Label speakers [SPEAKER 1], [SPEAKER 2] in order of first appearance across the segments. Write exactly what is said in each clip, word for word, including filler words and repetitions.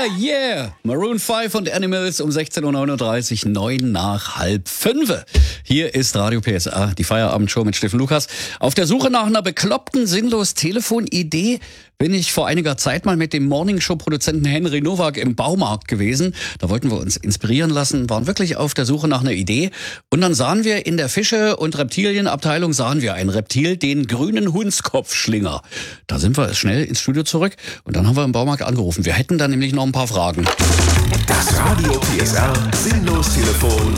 [SPEAKER 1] Yeah, yeah. Maroon fünf und Animals um sechzehn Uhr neununddreißig, neun nach halb fünf. Hier ist Radio P S R, die Feierabendshow mit Steffen Lukas. Auf der Suche nach einer bekloppten, sinnlos Telefonidee bin ich vor einiger Zeit mal mit dem Morningshow-Produzenten Henry Nowak im Baumarkt gewesen. Da wollten wir uns inspirieren lassen, waren wirklich auf der Suche nach einer Idee. Und dann sahen wir in der Fische- und Reptilienabteilung sahen wir ein Reptil, den grünen Hundskopfschlinger. Da sind wir schnell ins Studio zurück und dann haben wir im Baumarkt angerufen. Wir hätten da nämlich noch ein paar Fragen.
[SPEAKER 2] Das Radio P S R Sinnlos-Telefon.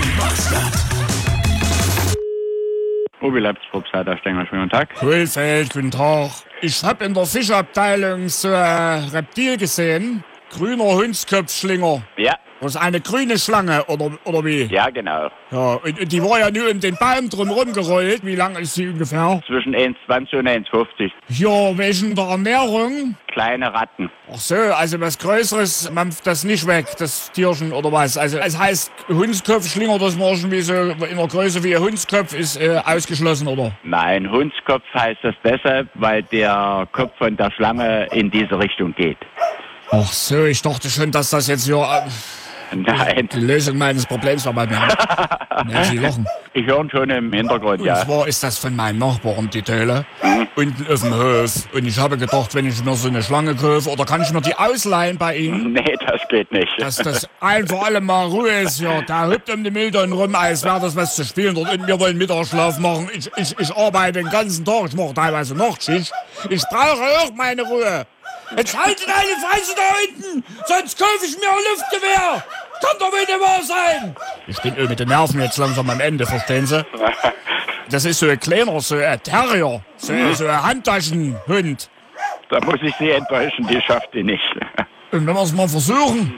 [SPEAKER 3] Obi Leibsburg-Seiter Stengel, schönen guten Tag.
[SPEAKER 4] Kohlfeld, guten Tag. Ich hab in der Fischabteilung so ein Reptil gesehen. Grüner Hundskopfschlinger.
[SPEAKER 3] Ja,
[SPEAKER 4] Das ist eine grüne Schlange, oder, oder wie?
[SPEAKER 3] ja genau.
[SPEAKER 4] Ja, und, und die war ja nur um den Baum drum rumgerollt. Wie lang ist sie ungefähr?
[SPEAKER 3] Zwischen eins Komma zwanzig und eins Komma fünfzig.
[SPEAKER 4] Ja, wegen der Ernährung.
[SPEAKER 3] Kleine Ratten.
[SPEAKER 4] Ach so, also was Größeres mampft das nicht weg, das Tierchen, oder was? Also es heißt Hundskopfschlinger, das war schon wie so in der Größe wie ein Hundskopf ist äh, ausgeschlossen, oder?
[SPEAKER 3] Nein, Hundskopf heißt das deshalb, weil der Kopf von der Schlange in diese Richtung geht.
[SPEAKER 4] Ach so, ich dachte schon, dass das jetzt ja äh,
[SPEAKER 3] Nein,
[SPEAKER 4] die Lösung meines Problems war bei mir. Ja, Sie lachen.
[SPEAKER 3] ich höre schon im Hintergrund,
[SPEAKER 4] Und
[SPEAKER 3] ja.
[SPEAKER 4] zwar ist das von meinem Nachbarn, die Töle, unten auf dem Hof. Und ich habe gedacht, wenn ich mir so eine Schlange kaufe, oder kann ich mir die ausleihen bei Ihnen?
[SPEAKER 3] Nee, das geht nicht.
[SPEAKER 4] Dass das ein für alle Mal Ruhe ist, ja. Da hüpft um die Mülltonnen rum, als wäre das was zu spielen. Dort unten, wir wollen Mittagsschlaf machen. Ich, ich, ich arbeite den ganzen Tag, ich mache teilweise Nachtschicht. Ich brauche auch meine Ruhe. Jetzt haltet eine Fresse da hinten, sonst kaufe ich mir ein Luftgewehr. Kann doch wohl nicht wahr sein. Ich bin mit den Nerven jetzt langsam am Ende, verstehen Sie? Das ist so ein kleiner, so ein Terrier, so, so ein Handtaschenhund.
[SPEAKER 3] Da muss ich Sie enttäuschen, die schafft die nicht.
[SPEAKER 4] Und wenn wir es mal versuchen,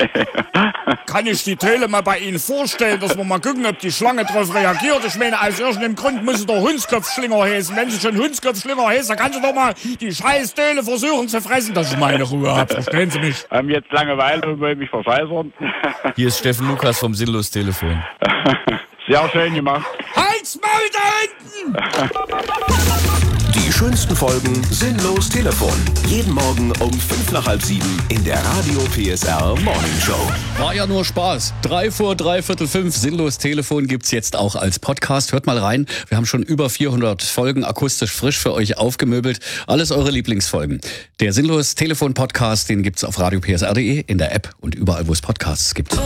[SPEAKER 4] kann ich die Töle mal bei Ihnen vorstellen, dass wir mal gucken, ob die Schlange darauf reagiert. Ich meine, aus irgendeinem Grund muss sie doch Hundskopfschlinger heißen. Wenn sie schon Hundskopfschlinger heißt, dann kann sie doch mal die scheiß Töle versuchen zu fressen, dass ich meine Ruhe habe. Verstehen Sie mich?
[SPEAKER 3] Haben jetzt Langeweile und wollen mich verscheißern.
[SPEAKER 1] Hier ist Steffen Lukas vom Sinnlos-Telefon.
[SPEAKER 3] Sehr schön gemacht.
[SPEAKER 4] Halt's Maul da hinten!
[SPEAKER 2] Die schönsten Folgen Sinnlos Telefon. Jeden Morgen um fünf nach halb sieben in der Radio P S R Morning Show.
[SPEAKER 1] War ja nur Spaß. Drei vor drei Viertel fünf. Sinnlos-Telefon gibt's jetzt auch als Podcast. Hört mal rein. Wir haben schon über vierhundert Folgen akustisch frisch für euch aufgemöbelt. Alles eure Lieblingsfolgen. Der Sinnlos-Telefon-Podcast, den gibt's auf radio p s r punkt d e, in der App und überall, wo es Podcasts gibt.